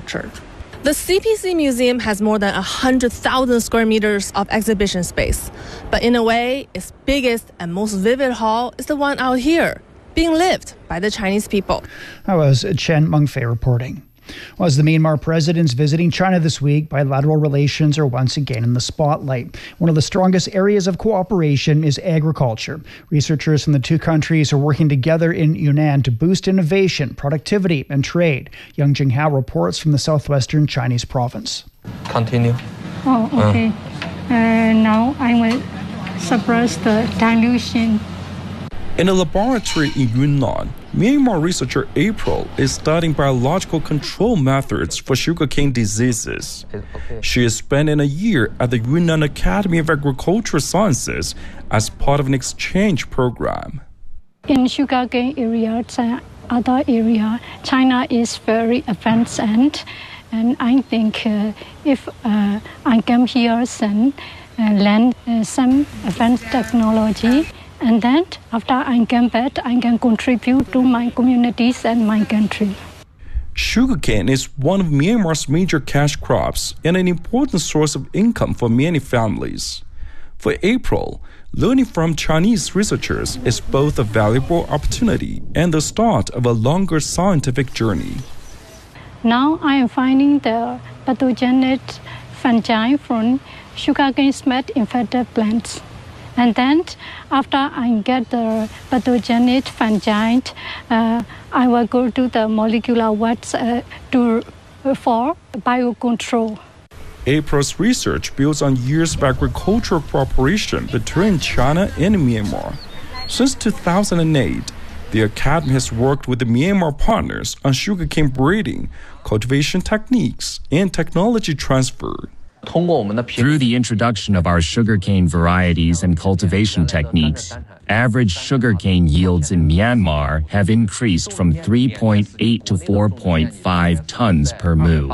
infrastructure. The CPC Museum has more than 100,000 square meters of exhibition space. But in a way, its biggest and most vivid hall is the one out here, being lived by the Chinese people. That was Chen Mengfei reporting. Well, as the Myanmar president's visiting China this week, bilateral relations are once again in the spotlight. One of the strongest areas of cooperation is agriculture. Researchers from the two countries are working together in Yunnan to boost innovation, productivity, and trade. Yang Jinghao reports from the southwestern Chinese province. Continue. Oh, okay. Now I will suppress the dilution. In a laboratory in Yunnan, Myanmar researcher April is studying biological control methods for sugarcane diseases. She is spending a year at the Yunnan Academy of Agricultural Sciences as part of an exchange program. In sugarcane area, other area, China is very advanced, and I think if I come here and learn some advanced technology, and then after I come back, I can contribute to my communities and my country. Sugarcane is one of Myanmar's major cash crops and an important source of income for many families. For April, learning from Chinese researchers is both a valuable opportunity and the start of a longer scientific journey. Now I am finding the pathogenic fungi from sugarcane smut infected plants. And then after I get the pathogenic fungi, I will go to the molecular works for biocontrol. April's research builds on years of agricultural cooperation between China and Myanmar. Since 2008, the Academy has worked with the Myanmar partners on sugarcane breeding, cultivation techniques, and technology transfer. Through the introduction of our sugarcane varieties and cultivation techniques, average sugarcane yields in Myanmar have increased from 3.8 to 4.5 tons per mu.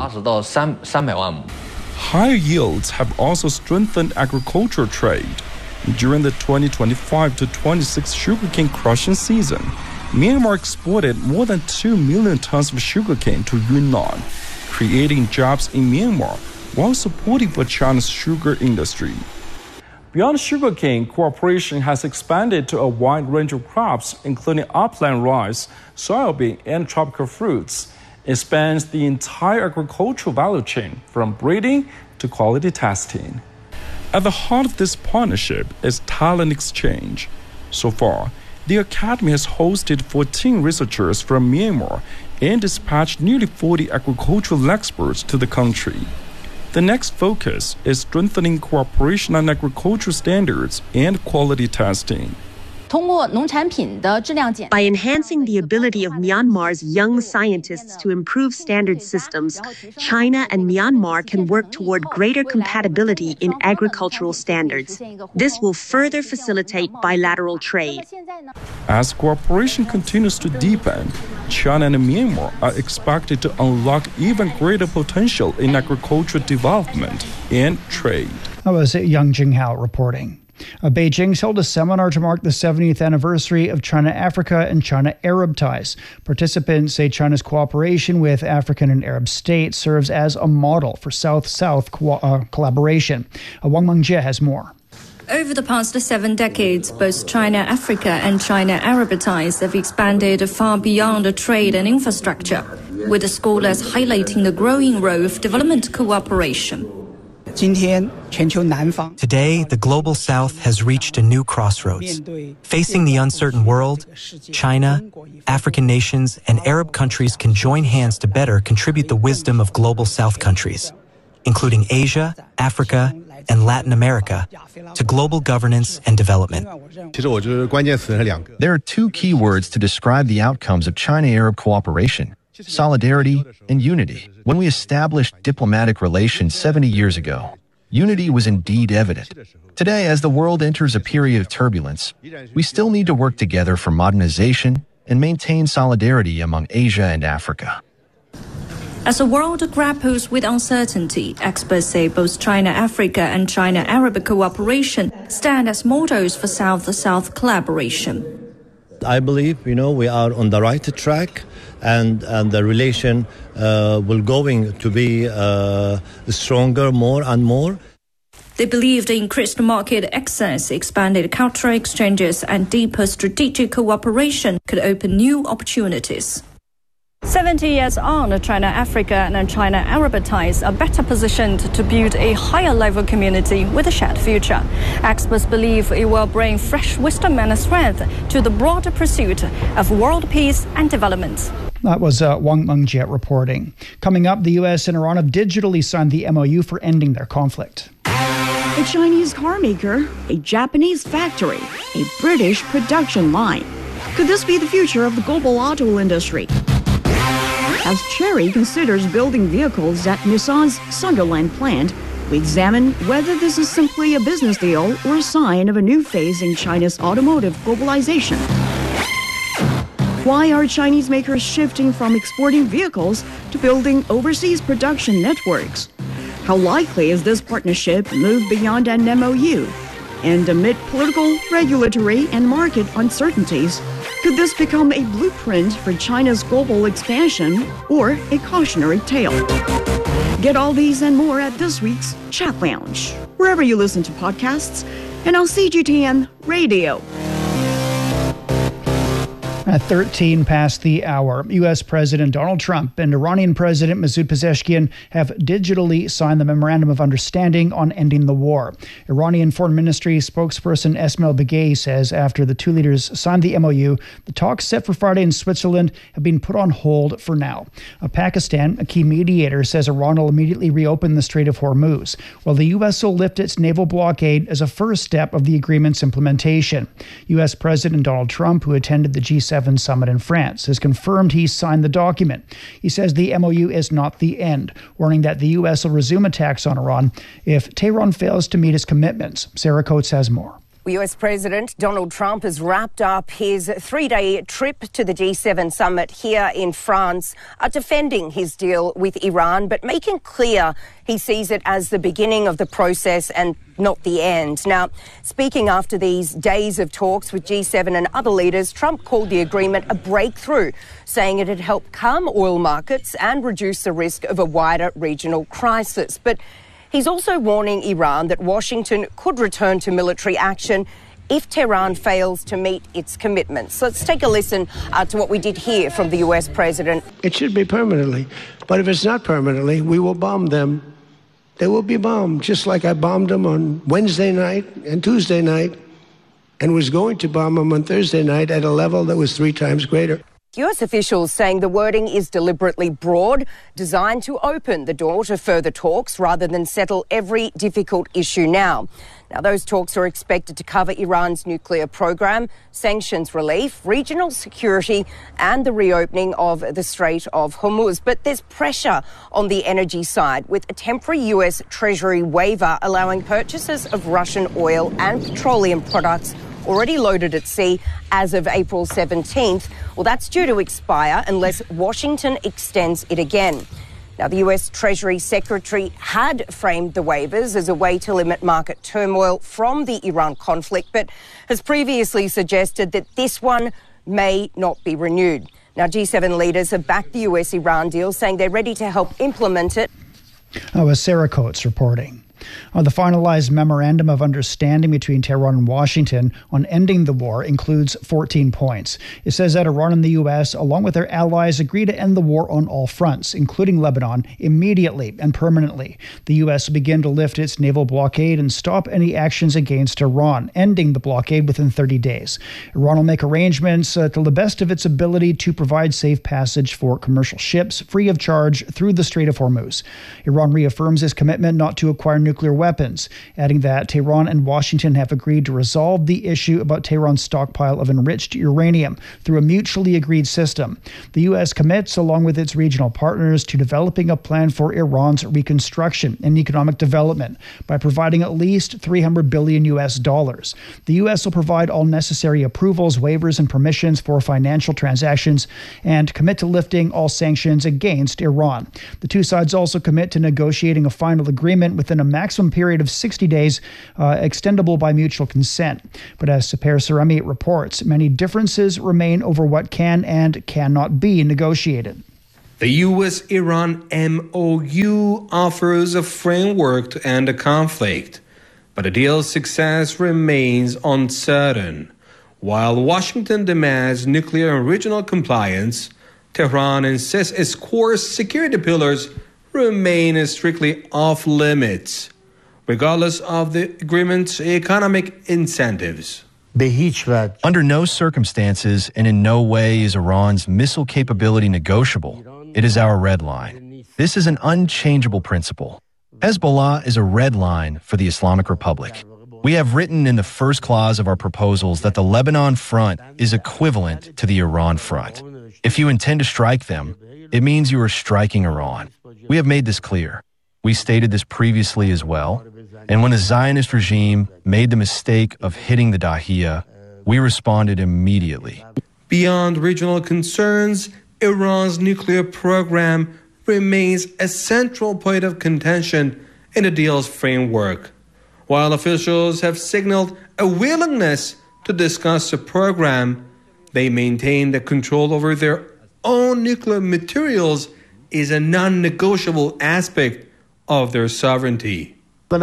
Higher yields have also strengthened agricultural trade. During the 2025 to 26 sugarcane crushing season, Myanmar exported more than 2 million tons of sugarcane to Yunnan, creating jobs in Myanmar while supporting for China's sugar industry. Beyond sugarcane, cooperation has expanded to a wide range of crops, including upland rice, soybean, and tropical fruits. It spans the entire agricultural value chain, from breeding to quality testing. At the heart of this partnership is talent exchange. So far, the Academy has hosted 14 researchers from Myanmar and dispatched nearly 40 agricultural experts to the country. The next focus is strengthening cooperation on agricultural standards and quality testing. By enhancing the ability of Myanmar's young scientists to improve standard systems, China and Myanmar can work toward greater compatibility in agricultural standards. This will further facilitate bilateral trade. As cooperation continues to deepen, China and Myanmar are expected to unlock even greater potential in agricultural development and trade. That was Yang Jinghao reporting. Beijing's held a seminar to mark the 70th anniversary of China-Africa and China-Arab ties. Participants say China's cooperation with African and Arab states serves as a model for South-South collaboration. Wang Mengjie has more. Over the past 7 decades, both China-Africa and China-Arab ties have expanded far beyond trade and infrastructure, with the scholars highlighting the growing role of development cooperation. Today, the Global South has reached a new crossroads. Facing the uncertain world, China, African nations, and Arab countries can join hands to better contribute the wisdom of Global South countries, including Asia, Africa, and Latin America, to global governance and development. There are 2 key words to describe the outcomes of China-Arab cooperation: solidarity and unity. When we established diplomatic relations 70 years ago, unity was indeed evident. Today, as the world enters a period of turbulence, we still need to work together for modernization and maintain solidarity among Asia and Africa. As the world grapples with uncertainty, experts say both China-Africa and China-Arab cooperation stand as models for South-South collaboration. I believe, we are on the right track, and the relation will going to be stronger more and more. They believe the increased market access, expanded cultural exchanges, and deeper strategic cooperation could open new opportunities. 70 years on, China Africa and China Arab ties are better positioned to build a higher level community with a shared future. Experts believe it will bring fresh wisdom and strength to the broader pursuit of world peace and development. That was Wang Mengjiet reporting. Coming up, the U.S. and Iran have digitally signed the MOU for ending their conflict. A Chinese car maker, a Japanese factory, a British production line. Could this be the future of the global auto industry? As Chery considers building vehicles at Nissan's Sunderland plant, we examine whether this is simply a business deal or a sign of a new phase in China's automotive globalization. Why are Chinese makers shifting from exporting vehicles to building overseas production networks? How likely is this partnership move beyond an MOU? And amid political, regulatory, and market uncertainties, could this become a blueprint for China's global expansion or a cautionary tale? Get all these and more at this week's Chat Lounge, wherever you listen to podcasts, and on CGTN Radio. At 13 past the hour, U.S. President Donald Trump and Iranian President Masoud Pezeshkian have digitally signed the Memorandum of Understanding on ending the war. Iranian Foreign Ministry spokesperson Esmail Baghei says after the two leaders signed the MOU, the talks set for Friday in Switzerland have been put on hold for now. Pakistan, a key mediator, says Iran will immediately reopen the Strait of Hormuz, while the U.S. will lift its naval blockade as a first step of the agreement's implementation. U.S. President Donald Trump, who attended the G7 summit in France, has confirmed he's signed the document. He says the MOU is not the end, warning that the U.S. will resume attacks on Iran if Tehran fails to meet its commitments. Sarah Coates has more. U.S. President Donald Trump has wrapped up his three-day trip to the G7 summit here in France, defending his deal with Iran, but making clear he sees it as the beginning of the process and not the end. Now, speaking after these days of talks with G7 and other leaders, Trump called the agreement a breakthrough, saying it had helped calm oil markets and reduce the risk of a wider regional crisis. But he's also warning Iran that Washington could return to military action if Tehran fails to meet its commitments. So let's take a listen to what we did hear from the U.S. president. It should be permanently, but if it's not permanently, we will bomb them. They will be bombed, just like I bombed them on Wednesday night and Tuesday night, and was going to bomb them on Thursday night at a level that was 3 times greater. U.S. officials saying the wording is deliberately broad, designed to open the door to further talks rather than settle every difficult issue now. Now, those talks are expected to cover Iran's nuclear program, sanctions relief, regional security, and the reopening of the Strait of Hormuz. But there's pressure on the energy side, with a temporary U.S. Treasury waiver allowing purchases of Russian oil and petroleum products already loaded at sea as of April 17th. Well, that's due to expire unless Washington extends it again. Now, the U.S. Treasury Secretary had framed the waivers as a way to limit market turmoil from the Iran conflict, but has previously suggested that this one may not be renewed. Now, G7 leaders have backed the U.S.-Iran deal, saying they're ready to help implement it. That was Sarah Coates reporting. The finalized Memorandum of Understanding between Tehran and Washington on ending the war includes 14 points. It says that Iran and the U.S., along with their allies, agree to end the war on all fronts, including Lebanon, immediately and permanently. The U.S. will begin to lift its naval blockade and stop any actions against Iran, ending the blockade within 30 days. Iran will make arrangements to the best of its ability to provide safe passage for commercial ships free of charge through the Strait of Hormuz. Iran reaffirms its commitment not to acquire nuclear weapons, adding that Tehran and Washington have agreed to resolve the issue about Tehran's stockpile of enriched uranium through a mutually agreed system. The U.S. commits, along with its regional partners, to developing a plan for Iran's reconstruction and economic development by providing at least $300 billion U.S. dollars. The U.S. will provide all necessary approvals, waivers, and permissions for financial transactions and commit to lifting all sanctions against Iran. The two sides also commit to negotiating a final agreement within a maximum period of 60 days, extendable by mutual consent. But as Sepehr Seremi reports, many differences remain over what can and cannot be negotiated. The U.S.-Iran MOU offers a framework to end the conflict, but the deal's success remains uncertain. While Washington demands nuclear and regional compliance, Tehran insists its core security pillars remain strictly off limits, regardless of the agreement's economic incentives. Under no circumstances and in no way is Iran's missile capability negotiable. It is our red line. This is an unchangeable principle. Hezbollah is a red line for the Islamic Republic. We have written in the first clause of our proposals that the Lebanon front is equivalent to the Iran front. If you intend to strike them, it means you are striking Iran. We have made this clear. We stated this previously as well. And when the Zionist regime made the mistake of hitting the Dahiya, we responded immediately. Beyond regional concerns, Iran's nuclear program remains a central point of contention in the deal's framework. While officials have signaled a willingness to discuss the program, they maintain that control over their own nuclear materials is a non-negotiable aspect of their sovereignty.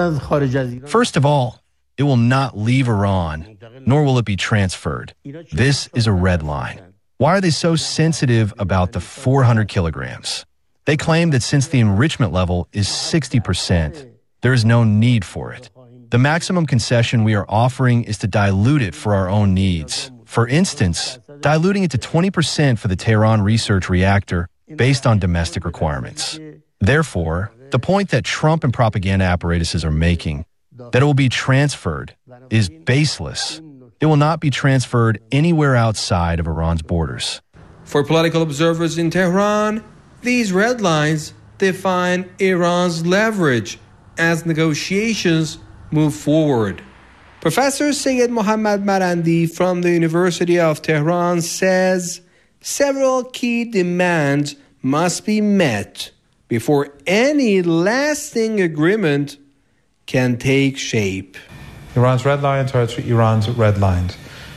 First of all, it will not leave Iran, nor will it be transferred. This is a red line. Why are they so sensitive about the 400 kilograms? They claim that since the enrichment level is 60%, there is no need for it. The maximum concession we are offering is to dilute it for our own needs. For instance, diluting it to 20% for the Tehran research reactor based on domestic requirements. Therefore, the point that Trump and propaganda apparatuses are making, that it will be transferred, is baseless. It will not be transferred anywhere outside of Iran's borders. For political observers in Tehran, these red lines define Iran's leverage as negotiations move forward. Professor Syed Mohammad Marandi from the University of Tehran says several key demands must be met before any lasting agreement can take shape. Iran's red lines are Iran's red lines.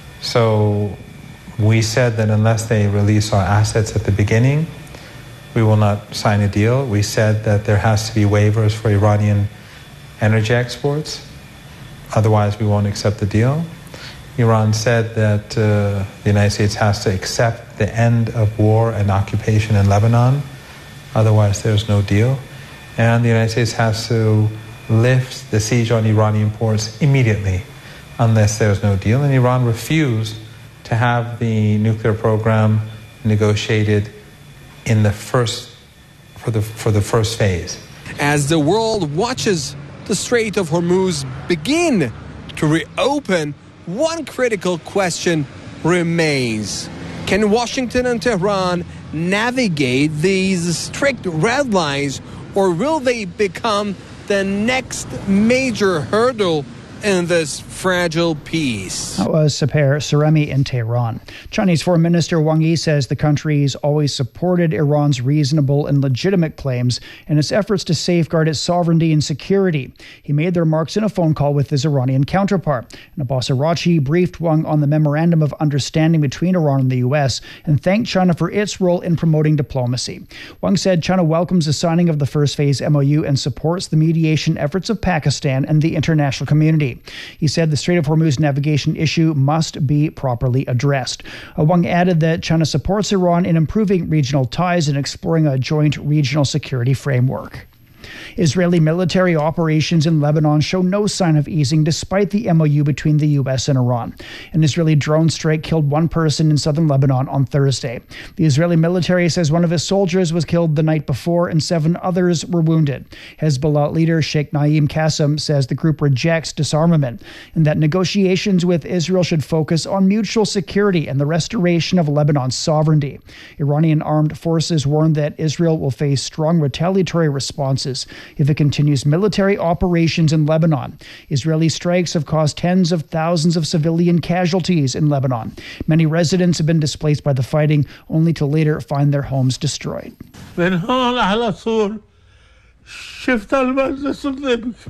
So we said that unless they release our assets at the beginning, we will not sign a deal. We said that there has to be waivers for Iranian energy exports. Otherwise, we won't accept the deal. Iran said that the United States has to accept the end of war and occupation in Lebanon. Otherwise, there's no deal. And the United States has to lift the siege on Iranian ports immediately unless there's no deal. And Iran refused to have the nuclear program negotiated in the first for the first phase. As the world watches the Strait of Hormuz begin to reopen, one critical question remains. Can Washington and Tehran navigate these strict red lines, or will they become the next major hurdle in this fragile peace? That was Sepehr Seremi in Tehran. Chinese Foreign Minister Wang Yi says the country's always supported Iran's reasonable and legitimate claims in its efforts to safeguard its sovereignty and security. He made the remarks in a phone call with his Iranian counterpart. And Abbas Araghchi briefed Wang on the Memorandum of Understanding between Iran and the U.S. and thanked China for its role in promoting diplomacy. Wang said China welcomes the signing of the first phase MOU and supports the mediation efforts of Pakistan and the international community. He said the Strait of Hormuz navigation issue must be properly addressed. Wang added that China supports Iran in improving regional ties and exploring a joint regional security framework. Israeli military operations in Lebanon show no sign of easing despite the MOU between the U.S. and Iran. An Israeli drone strike killed one person in southern Lebanon on Thursday. The Israeli military says one of its soldiers was killed the night before and 7 others were wounded. Hezbollah leader Sheikh Naim Qassem says the group rejects disarmament and that negotiations with Israel should focus on mutual security and the restoration of Lebanon's sovereignty. Iranian armed forces warned that Israel will face strong retaliatory responses if it continues military operations in Lebanon. Israeli strikes have caused tens of thousands of civilian casualties in Lebanon. Many residents have been displaced by the fighting, only to later find their homes destroyed.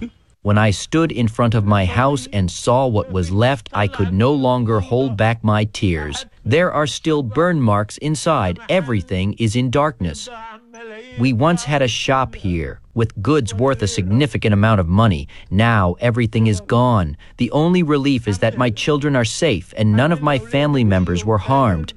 When I stood in front of my house and saw what was left, I could no longer hold back my tears. There are still burn marks inside. Everything is in darkness. We once had a shop here with goods worth a significant amount of money. Now everything is gone. The only relief is that my children are safe and none of my family members were harmed.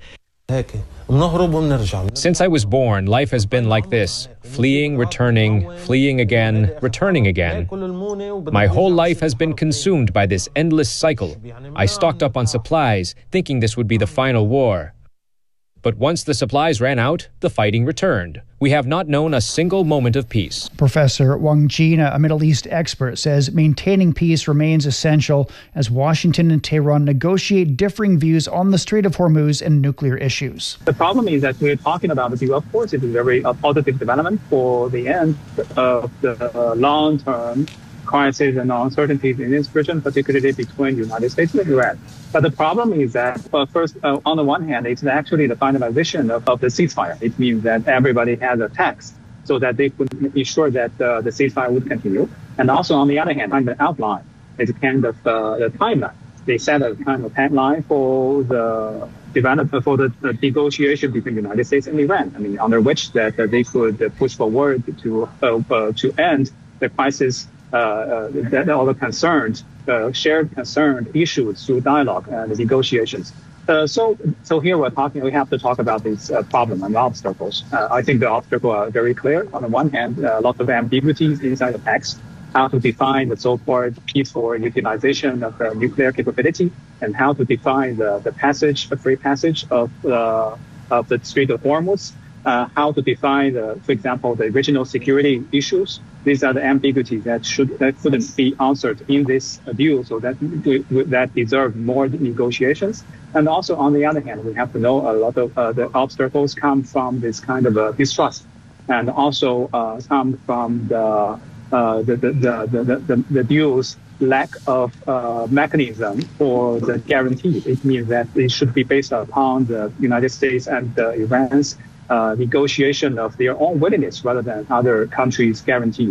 Since I was born, life has been like this. Fleeing, returning, fleeing again, returning again. My whole life has been consumed by this endless cycle. I stocked up on supplies, thinking this would be the final war. But once the supplies ran out, the fighting returned. We have not known a single moment of peace. Professor Wang Jina, a Middle East expert, says maintaining peace remains essential as Washington and Tehran negotiate differing views on the Strait of Hormuz and nuclear issues. The problem is that we're talking about the deal. Of course, it is a very positive development for the end of the long-term crisis and uncertainties in this region, particularly between the United States and Iran. But the problem is that, first, on the one hand, it's actually the finalization of the ceasefire. It means that everybody has a text so that they could ensure that the ceasefire would continue. And also, on the other hand, on the outline, it's kind of the timeline. They set a kind of timeline for the development for the negotiation between the United States and Iran. I mean, under which that they could push forward to end the crisis. That all the concerns, shared concerned issues through dialogue and negotiations. So here we have to talk about this problem and obstacles. I think the obstacles are very clear. On the one hand, a lot of ambiguities inside the text, how to define the so-called peaceful utilization of nuclear capability, and how to define the free passage of the Strait of Hormuz. How to define, for example, the regional security issues. These are the ambiguities that couldn't be answered in this deal, so that deserve more negotiations. And also, on the other hand, we have to know a lot of the obstacles come from this kind of distrust, and also come from the deal's lack of mechanism for the guarantee. It means that it should be based upon the United States and Iran's negotiation of their own willingness rather than other countries' guarantee.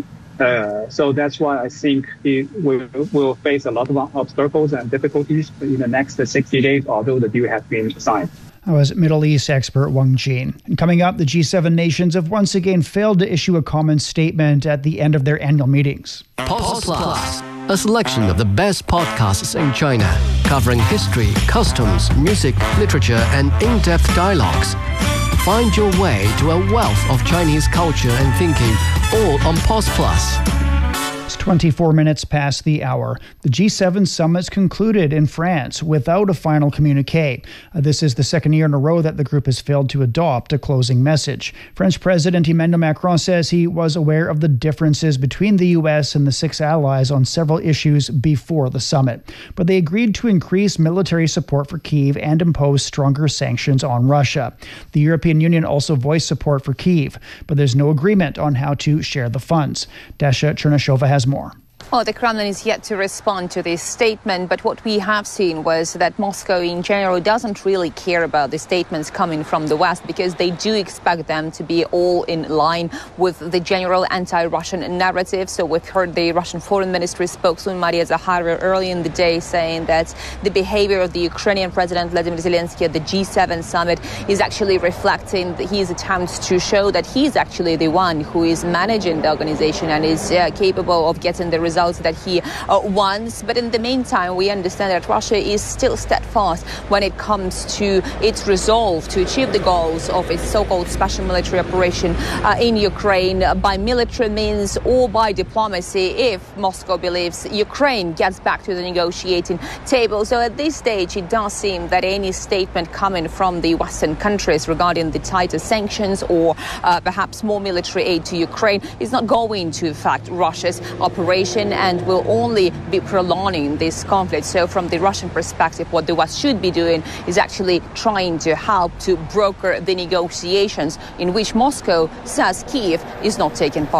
So that's why I think we will face a lot of obstacles and difficulties in the next 60 days, although the deal has been signed. That was Middle East expert Wang Jin. And coming up, the G7 nations have once again failed to issue a common statement at the end of their annual meetings. Pulse Plus, a selection of the best podcasts in China, covering history, customs, music, literature, and in-depth dialogues. Find your way to a wealth of Chinese culture and thinking, all on Pulse Plus. It's 24 minutes past the hour. The G7 summit's concluded in France without a final communique. This is the second year in a row that the group has failed to adopt a closing message. French President Emmanuel Macron says he was aware of the differences between the U.S. and the six allies on several issues before the summit. But they agreed to increase military support for Kyiv and impose stronger sanctions on Russia. The European Union also voiced support for Kyiv, but there's no agreement on how to share the funds. Dasha Chernyshova has more. Well, the Kremlin is yet to respond to this statement, but what we have seen was that Moscow in general doesn't really care about the statements coming from the West because they do expect them to be all in line with the general anti-Russian narrative. So we've heard the Russian Foreign Ministry spokeswoman Maria Zakharova early in the day saying that the behavior of the Ukrainian President Vladimir Zelensky at the G7 summit is actually reflecting his attempts to show that he's actually the one who is managing the organization and is capable of getting the results that he wants. But in the meantime, we understand that Russia is still steadfast when it comes to its resolve to achieve the goals of its so-called special military operation in Ukraine by military means or by diplomacy if Moscow believes Ukraine gets back to the negotiating table. So at this stage, it does seem that any statement coming from the Western countries regarding the tighter sanctions or perhaps more military aid to Ukraine is not going to affect Russia's operation and will only be prolonging this conflict. So from the Russian perspective, what the West should be doing is actually trying to help to broker the negotiations in which Moscow says Kyiv is not taking part.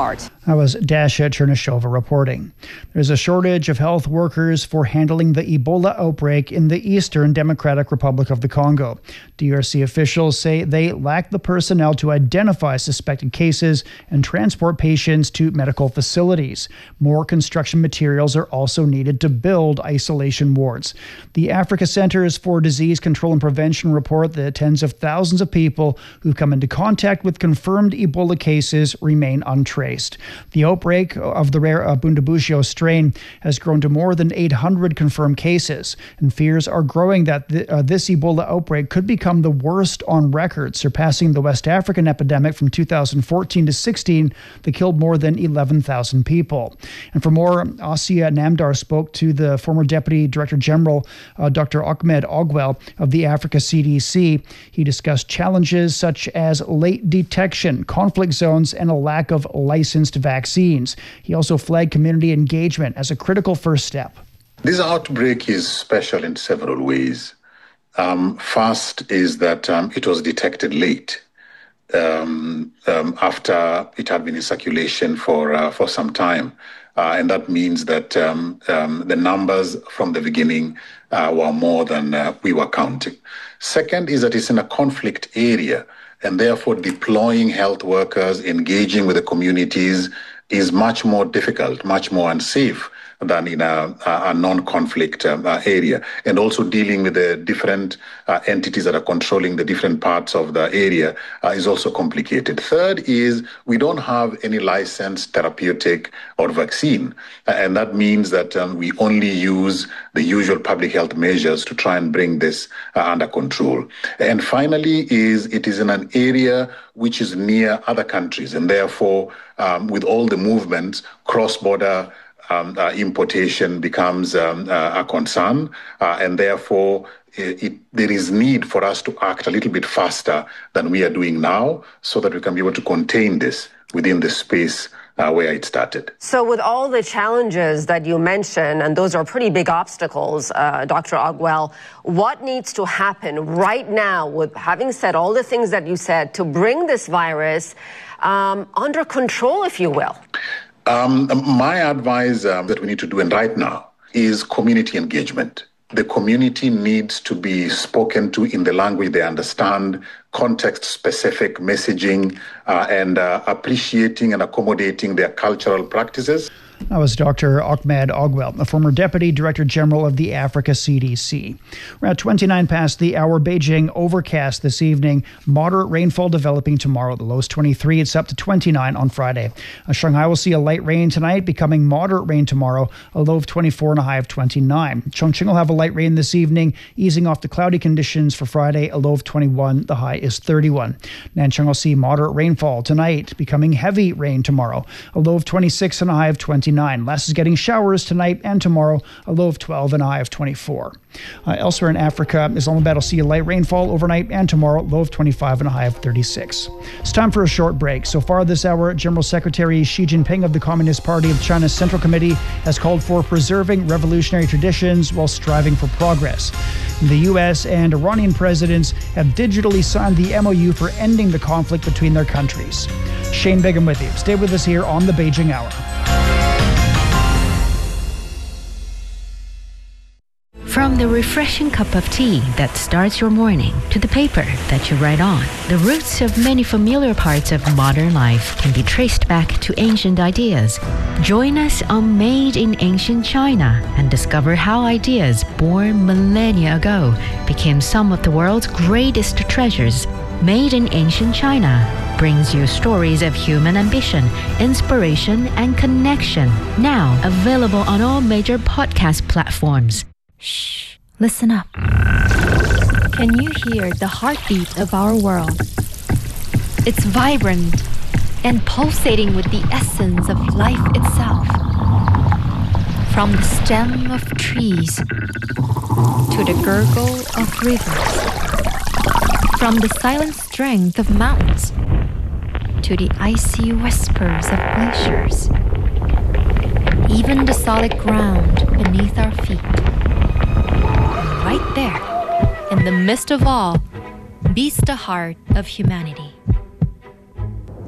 That was Dasha Chernyshova reporting. There's a shortage of health workers for handling the Ebola outbreak in the Eastern Democratic Republic of the Congo. DRC officials say they lack the personnel to identify suspected cases and transport patients to medical facilities. More construction materials are also needed to build isolation wards. The Africa Centers for Disease Control and Prevention report that tens of thousands of people who've come into contact with confirmed Ebola cases remain untraced. The outbreak of the rare Bundibugyo strain has grown to more than 800 confirmed cases, and fears are growing that this Ebola outbreak could become the worst on record, surpassing the West African epidemic from 2014 to 16 that killed more than 11,000 people. And for more, Asia Namdar spoke to the former Deputy Director General, Dr. Ahmed Ogwell of the Africa CDC. He discussed challenges such as late detection, conflict zones, and a lack of licensed vaccines. He also flagged community engagement as a critical first step. This outbreak is special in several ways. First is that it was detected late after it had been in circulation for some time. And that means that the numbers from the beginning were more than we were counting. Second is that it's in a conflict area, and therefore deploying health workers, engaging with the communities is much more difficult, much more unsafe than in a non-conflict area. And also dealing with the different entities that are controlling the different parts of the area is also complicated. Third is we don't have any licensed therapeutic or vaccine. And that means that we only use the usual public health measures to try and bring this under control. And finally it is in an area which is near other countries. And therefore, with all the movements, cross-border importation becomes a concern, and therefore there is need for us to act a little bit faster than we are doing now so that we can be able to contain this within the space where it started. So with all the challenges that you mentioned, and those are pretty big obstacles, Dr. Ogwell, what needs to happen right now, with having said all the things that you said, to bring this virus under control, if you will? My advice that we need to do, and right now, is community engagement. The community needs to be spoken to in the language they understand, context-specific messaging, and appreciating and accommodating their cultural practices. That was Dr. Ahmed Ogwell, a former Deputy Director General of the Africa CDC. We're at 29 past the hour. Beijing overcast this evening. Moderate rainfall developing tomorrow. The low is 23. It's up to 29 on Friday. Shanghai will see a light rain tonight, becoming moderate rain tomorrow. A low of 24 and a high of 29. Chongqing will have a light rain this evening, easing off the cloudy conditions for Friday. A low of 21. The high is 31. Nanchang will see moderate rainfall tonight, becoming heavy rain tomorrow. A low of 26 and a high of 29. Laos is getting showers tonight and tomorrow, a low of 12 and a high of 24. Elsewhere in Africa, Islamabad will see a light rainfall overnight and tomorrow, low of 25 and a high of 36. It's time for a short break. So far this hour, General Secretary Xi Jinping of the Communist Party of China's Central Committee has called for preserving revolutionary traditions while striving for progress. The U.S. and Iranian presidents have digitally signed the MOU for ending the conflict between their countries. Shane Bigham with you. Stay with us here on the Beijing Hour. From the refreshing cup of tea that starts your morning to the paper that you write on, the roots of many familiar parts of modern life can be traced back to ancient ideas. Join us on Made in Ancient China and discover how ideas born millennia ago became some of the world's greatest treasures. Made in Ancient China brings you stories of human ambition, inspiration, and connection. Now available on all major podcast platforms. Shh, listen up. Can you hear the heartbeat of our world? It's vibrant and pulsating with the essence of life itself. From the stem of trees to the gurgle of rivers. From the silent strength of mountains to the icy whispers of glaciers. Even the solid ground beneath our feet. Right there, in the midst of all, beats the heart of humanity.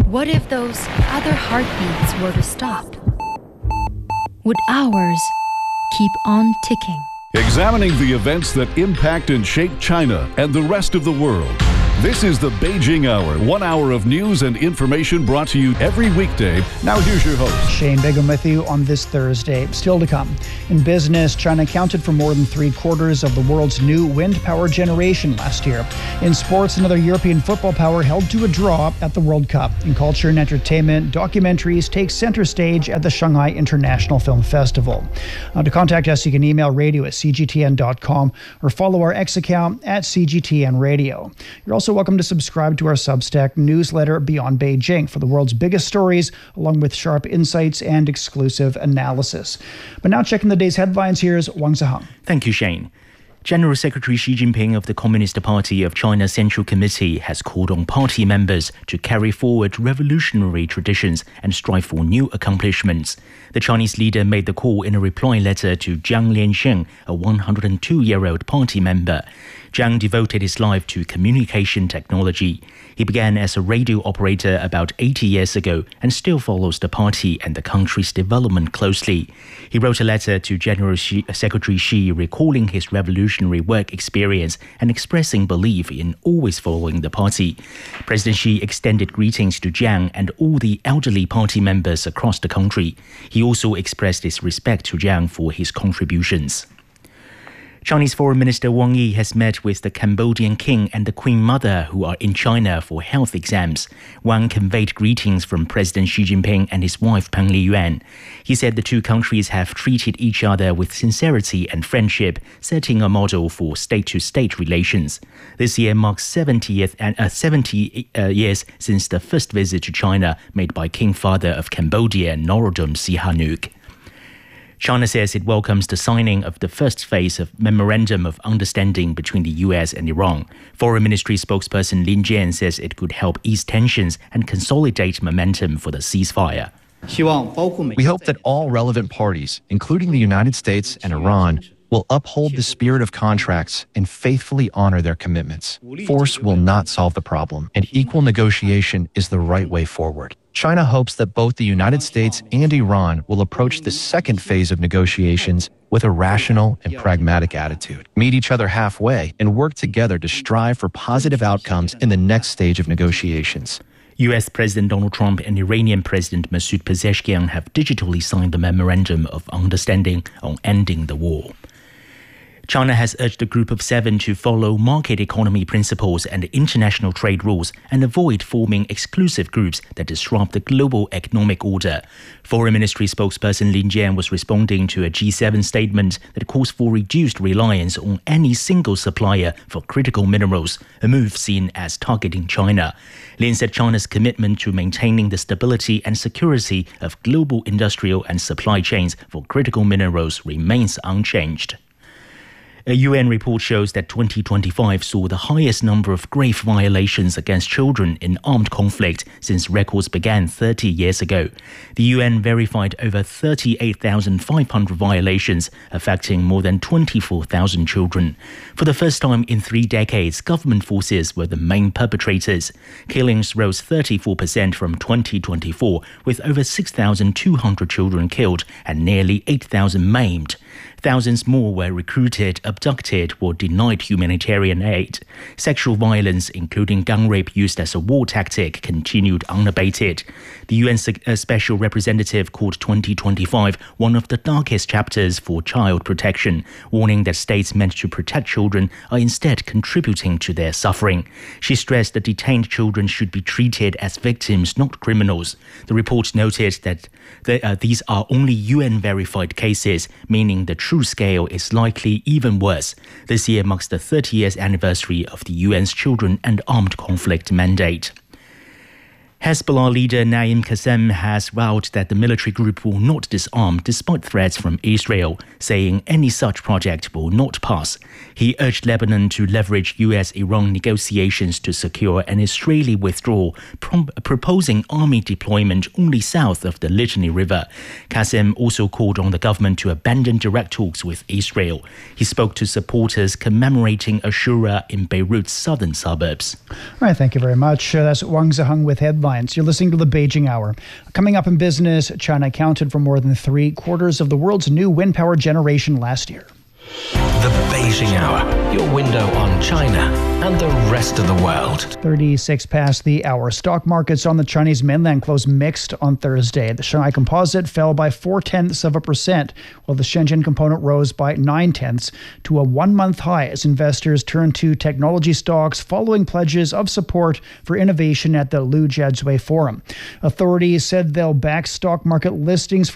What if those other heartbeats were to stop? Would ours keep on ticking? Examining the events that impact and shape China and the rest of the world. This is the Beijing Hour, 1 hour of news and information brought to you every weekday. Now here's your host. Shane Bigham with you on this Thursday. Still to come. In business, China accounted for more than 3/4 of the world's new wind power generation last year. In sports, another European football power held to a draw at the World Cup. In culture and entertainment, documentaries take center stage at the Shanghai International Film Festival. To contact us, you can email radio@cgtn.com or follow our X account @CGTN Radio. You're also welcome to subscribe to our Substack newsletter Beyond Beijing for the world's biggest stories, along with sharp insights and exclusive analysis. But now checking the day's headlines, here's Wang Zihang. Thank you, Shane. General Secretary Xi Jinping of the Communist Party of China Central Committee has called on party members to carry forward revolutionary traditions and strive for new accomplishments. The Chinese leader made the call in a reply letter to Jiang Liansheng, a 102-year-old party member. Jiang devoted his life to communication technology. He began as a radio operator about 80 years ago and still follows the party and the country's development closely. He wrote a letter to General Secretary Xi recalling his revolutionary work experience and expressing belief in always following the party. President Xi extended greetings to Jiang and all the elderly party members across the country. He also expressed his respect to Jiang for his contributions. Chinese Foreign Minister Wang Yi has met with the Cambodian King and the Queen Mother, who are in China for health exams. Wang conveyed greetings from President Xi Jinping and his wife Peng Liyuan. He said the two countries have treated each other with sincerity and friendship, setting a model for state-to-state relations. This year marks 70 years since the first visit to China made by King Father of Cambodia, Norodom Sihanouk. China says it welcomes the signing of the first phase of Memorandum of Understanding between the US and Iran. Foreign Ministry spokesperson Lin Jian says it could help ease tensions and consolidate momentum for the ceasefire. We hope that all relevant parties, including the United States and Iran, will uphold the spirit of contracts and faithfully honor their commitments. Force will not solve the problem, and equal negotiation is the right way forward. China hopes that both the United States and Iran will approach the second phase of negotiations with a rational and pragmatic attitude, meet each other halfway, and work together to strive for positive outcomes in the next stage of negotiations. US President Donald Trump and Iranian President Masoud Pezeshkian have digitally signed the Memorandum of Understanding on ending the war. China has urged the Group of Seven to follow market economy principles and international trade rules and avoid forming exclusive groups that disrupt the global economic order. Foreign Ministry spokesperson Lin Jian was responding to a G7 statement that calls for reduced reliance on any single supplier for critical minerals, a move seen as targeting China. Lin said China's commitment to maintaining the stability and security of global industrial and supply chains for critical minerals remains unchanged. A UN report shows that 2025 saw the highest number of grave violations against children in armed conflict since records began 30 years ago. The UN verified over 38,500 violations affecting more than 24,000 children. For the first time in 3 decades, government forces were the main perpetrators. Killings rose 34% from 2024, with over 6,200 children killed and nearly 8,000 maimed. Thousands more were recruited, abducted, or denied humanitarian aid. Sexual violence, including gang rape used as a war tactic, continued unabated. The UN Special Representative called 2025 one of the darkest chapters for child protection, warning that states meant to protect children are instead contributing to their suffering. She stressed that detained children should be treated as victims, not criminals. The report noted that these are only UN-verified cases, meaning the true scale is likely even worse. This year marks the 30 years anniversary of the UN's Children and Armed Conflict Mandate. Hezbollah leader Naim Qassem has vowed that the military group will not disarm despite threats from Israel, saying any such project will not pass. He urged Lebanon to leverage US-Iran negotiations to secure an Israeli withdrawal, proposing army deployment only south of the Litani River. Qassem also called on the government to abandon direct talks with Israel. He spoke to supporters commemorating Ashura in Beirut's southern suburbs. All right, thank you very much. That's Wang Zihang with headlines. headlines. You're listening to the Beijing Hour. Coming up in business, China accounted for more than 3/4 of the world's new wind power generation last year. The Beijing Hour, your window on China and the rest of the world. 36 past the hour. Stock markets on the Chinese mainland closed mixed on Thursday. The Shanghai Composite fell by 0.4%, while the Shenzhen Component rose by 0.9 to a one-month high as investors turned to technology stocks following pledges of support for innovation at the Lu Jiazui Forum. Authorities said they'll back stock market listings for